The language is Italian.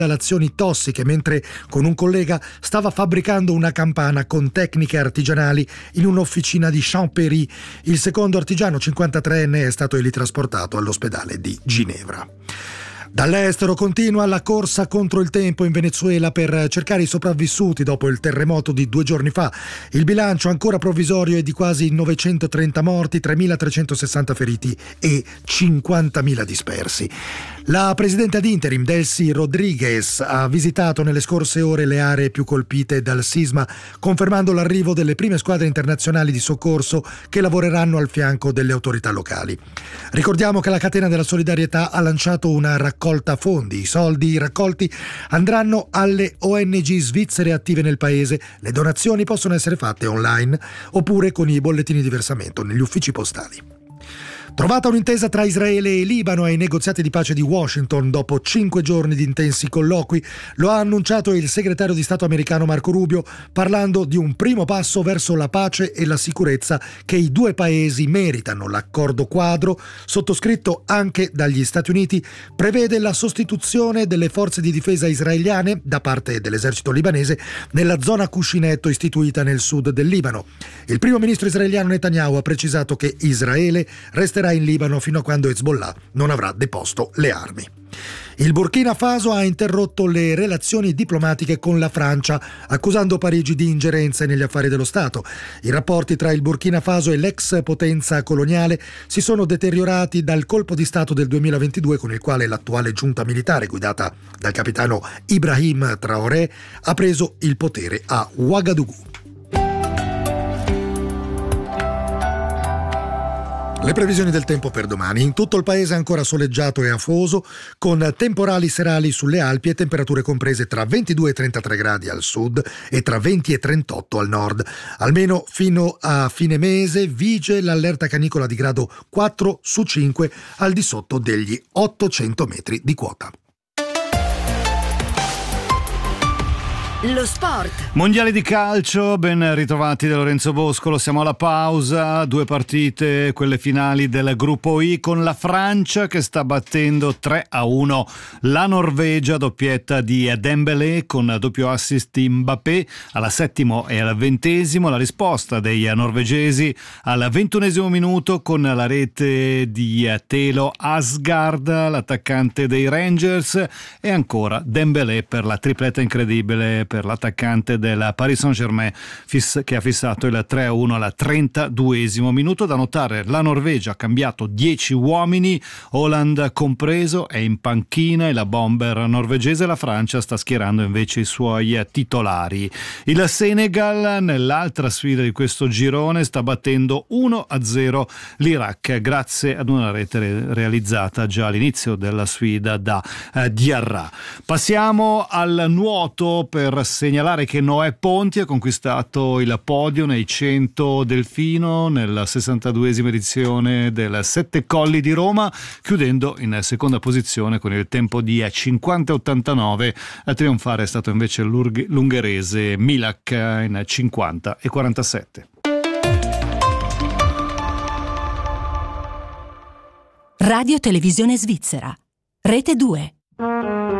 Installazioni tossiche mentre con un collega stava fabbricando una campana con tecniche artigianali in un'officina di Champéry. Il secondo artigiano, 53enne, è stato elitrasportato all'ospedale di Ginevra. Dall'estero continua la corsa contro il tempo in Venezuela per cercare i sopravvissuti dopo il terremoto di 2 giorni fa. Il bilancio ancora provvisorio è di quasi 930 morti, 3.360 feriti e 50.000 dispersi. La presidenta ad interim Delcy Rodriguez ha visitato nelle scorse ore le aree più colpite dal sisma, confermando l'arrivo delle prime squadre internazionali di soccorso che lavoreranno al fianco delle autorità locali. Ricordiamo che la Catena della Solidarietà ha lanciato una raccolta fondi. I soldi raccolti andranno alle ONG svizzere attive nel paese. Le donazioni possono essere fatte online oppure con i bollettini di versamento negli uffici postali. Trovata un'intesa tra Israele e Libano ai negoziati di pace di Washington dopo 5 giorni di intensi colloqui, lo ha annunciato il segretario di Stato americano Marco Rubio, parlando di un primo passo verso la pace e la sicurezza che i due paesi meritano. L'accordo quadro, sottoscritto anche dagli Stati Uniti, prevede la sostituzione delle forze di difesa israeliane da parte dell'esercito libanese nella zona cuscinetto istituita nel sud del Libano. Il primo ministro israeliano Netanyahu ha precisato che Israele resterà in Libano fino a quando Hezbollah non avrà deposto le armi. Il Burkina Faso ha interrotto le relazioni diplomatiche con la Francia, accusando Parigi di ingerenze negli affari dello Stato. I rapporti tra il Burkina Faso e l'ex potenza coloniale si sono deteriorati dal colpo di Stato del 2022 con il quale l'attuale giunta militare, guidata dal capitano Ibrahim Traoré, ha preso il potere a Ouagadougou. Le previsioni del tempo per domani. In tutto il paese ancora soleggiato e afoso, con temporali serali sulle Alpi e temperature comprese tra 22 e 33 gradi al sud e tra 20 e 38 al nord. Almeno fino a fine mese vige l'allerta canicola di grado 4 su 5 al di sotto degli 800 metri di quota. Lo sport. Mondiale di calcio, ben ritrovati da Lorenzo Boscolo, siamo alla pausa, 2 partite, quelle finali del gruppo I, con la Francia che sta battendo 3-1 la Norvegia, doppietta di Dembélé con doppio assist di Mbappé alla 7° e al 20°, la risposta dei norvegesi al 21° minuto con la rete di Telo Asgard, l'attaccante dei Rangers, e ancora Dembélé per la tripletta incredibile per l'attaccante del Paris Saint-Germain che ha fissato il 3-1 al 32° minuto. Da notare, la Norvegia ha cambiato 10 uomini, Haaland compreso, è in panchina e la bomber norvegese. La Francia sta schierando invece i suoi titolari. Il Senegal, nell'altra sfida di questo girone, sta battendo 1-0 l'Iraq grazie ad una rete realizzata già all'inizio della sfida da Diarra. Passiamo al nuoto per segnalare che Noè Ponti ha conquistato il podio nei 100 delfino nella 62esima edizione del 7 Colli di Roma, chiudendo in seconda posizione con il tempo di 50,89. A trionfare è stato invece l'ungherese Milak in 50,47. Radio Televisione Svizzera, Rete 2.